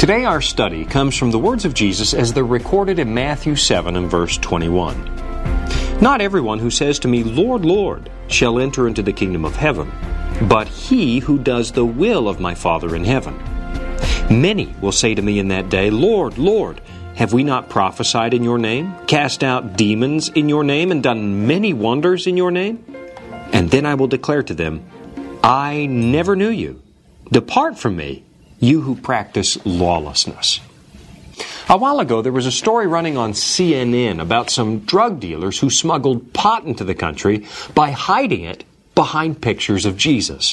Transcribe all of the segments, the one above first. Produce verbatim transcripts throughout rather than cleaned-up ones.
Today our study comes from the words of Jesus as they're recorded in Matthew seven and verse twenty-one. Not everyone who says to me, Lord, Lord, shall enter into the kingdom of heaven, but he who does the will of my Father in heaven. Many will say to me in that day, Lord, Lord, have we not prophesied in your name, cast out demons in your name, and done many wonders in your name? And then I will declare to them, I never knew you. Depart from me, you who practice lawlessness. A while ago, there was a story running on C N N about some drug dealers who smuggled pot into the country by hiding it behind pictures of Jesus.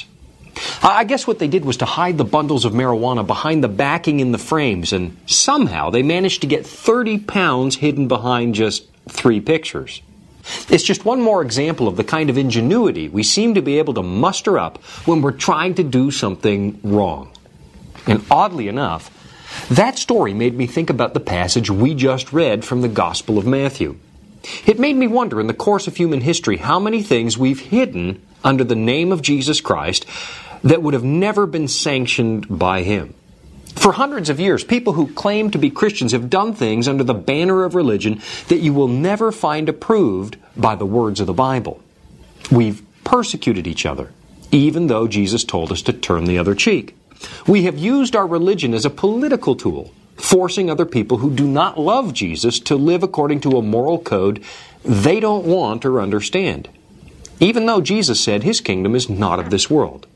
I guess what they did was to hide the bundles of marijuana behind the backing in the frames, and somehow they managed to get thirty pounds hidden behind just three pictures. It's just one more example of the kind of ingenuity we seem to be able to muster up when we're trying to do something wrong. And oddly enough, that story made me think about the passage we just read from the Gospel of Matthew. It made me wonder in the course of human history how many things we've hidden under the name of Jesus Christ that would have never been sanctioned by Him. For hundreds of years, people who claim to be Christians have done things under the banner of religion that you will never find approved by the words of the Bible. We've persecuted each other, even though Jesus told us to turn the other cheek. We have used our religion as a political tool, forcing other people who do not love Jesus to live according to a moral code they don't want or understand, even though Jesus said His kingdom is not of this world.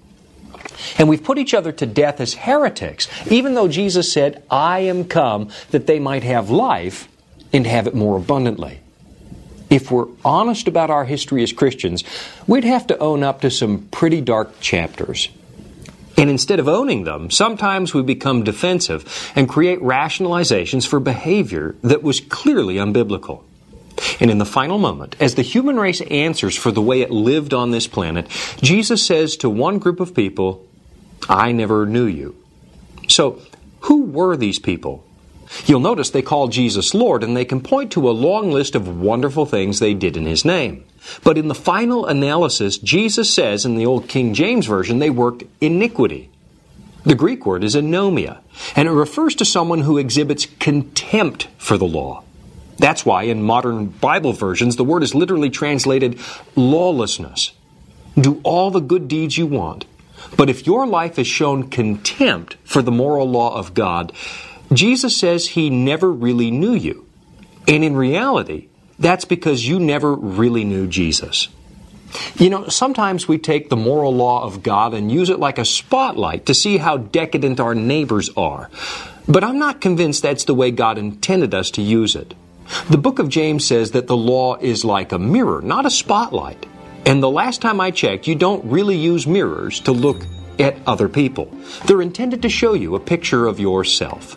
And we've put each other to death as heretics, even though Jesus said, I am come that they might have life and have it more abundantly. If we're honest about our history as Christians, we'd have to own up to some pretty dark chapters. And instead of owning them, sometimes we become defensive and create rationalizations for behavior that was clearly unbiblical. And in the final moment, as the human race answers for the way it lived on this planet, Jesus says to one group of people, I never knew you. So, who were these people? You'll notice they call Jesus Lord, and they can point to a long list of wonderful things they did in His name. But in the final analysis, Jesus says in the old King James Version they worked iniquity. The Greek word is anomia, and it refers to someone who exhibits contempt for the law. That's why in modern Bible versions the word is literally translated lawlessness. Do all the good deeds you want, but if your life has shown contempt for the moral law of God, Jesus says He never really knew you. And in reality, that's because you never really knew Jesus. You know, sometimes we take the moral law of God and use it like a spotlight to see how decadent our neighbors are. But I'm not convinced that's the way God intended us to use it. The book of James says that the law is like a mirror, not a spotlight. And the last time I checked, you don't really use mirrors to look at other people. They're intended to show you a picture of yourself.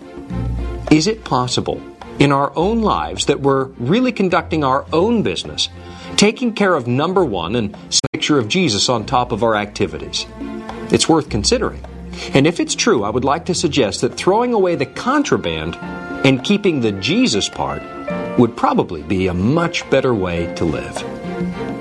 Is it possible in our own lives that we're really conducting our own business, taking care of number one and a picture of Jesus on top of our activities? It's worth considering. And if it's true, I would like to suggest that throwing away the contraband and keeping the Jesus part would probably be a much better way to live.